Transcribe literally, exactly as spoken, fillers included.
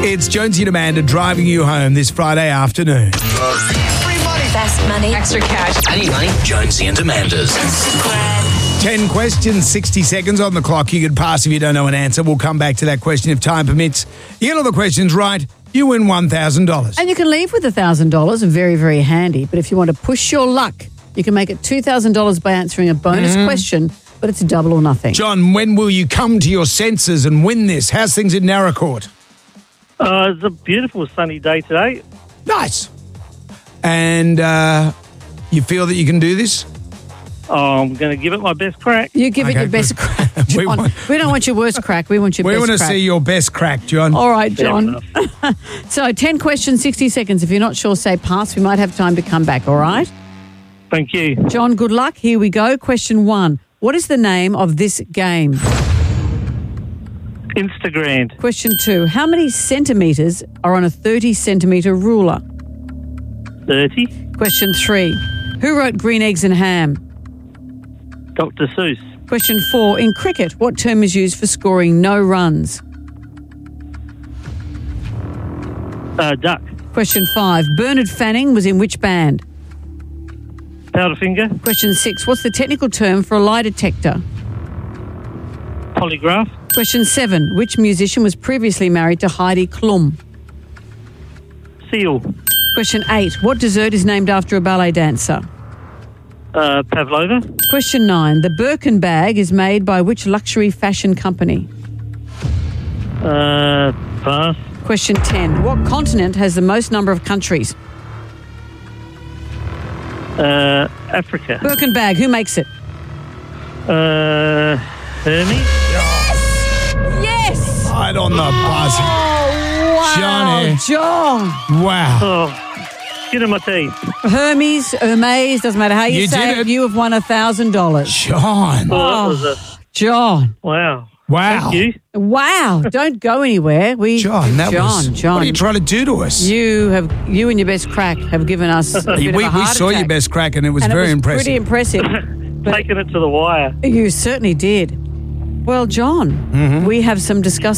It's Jonesy and Amanda driving you home this Friday afternoon. Free money. Fast money. Extra cash. I need money. Jonesy and Amanda's. Ten questions, sixty seconds on the clock. You could pass if you don't know an answer. We'll come back to that question if time permits. You get all the questions right, you win one thousand dollars. And you can leave with one thousand dollars, very, very handy. But if you want to push your luck, you can make it two thousand dollars by answering a bonus Mm-hmm. question, but it's double or nothing. John, when will you come to your senses and win this? How's things in Narracourt? Uh, it's a beautiful sunny day today. Nice. And uh, you feel that you can do this? Oh, I'm going to give it my best crack. You give Okay, it your best good. crack, We John. we, want- don't want your worst crack. We want your We best want to crack. see your best crack, John. All right, Fair John. enough. So ten questions, sixty seconds. If you're not sure, say pass. We might have time to come back, all right? Thank you. John, good luck. Here we go. Question one. What is the name of this game? Instagram. Question two. How many centimetres are on a thirty centimetre ruler? thirty. Question three. Who wrote Green Eggs and Ham? Doctor Seuss. Question four. In cricket, what term is used for scoring no runs? Uh, duck. Question five. Bernard Fanning was in which band? Powderfinger. Question six. What's the technical term for a lie detector? Polygraph. Question seven. Which musician was previously married to Heidi Klum? Seal. Question eight. What dessert is named after a ballet dancer? Uh, Pavlova. Question nine. The Birkin bag is made by which luxury fashion company? Uh, pass. Question ten. What continent has the most number of countries? Uh, Africa. Birkin bag. Who makes it? Uh, Hermes. Yes! Right on the buzzer. Oh, wow. Johnny. John. Wow. Oh, skin in my teeth. Hermes, Hermes, doesn't matter how you, You say did it, it. you have won one thousand dollars. John. Oh, Oh. that was a, John. wow. Wow. Thank you. Wow. Don't go anywhere. We, John, that John, was... John. What are you trying to do to us? You have, you and your best crack have given us a bit we of a we heart saw attack. your best crack and it was and very it was impressive. pretty impressive. But Taking it to the wire. you certainly did. Well, John, Mm-hmm. we have some discussing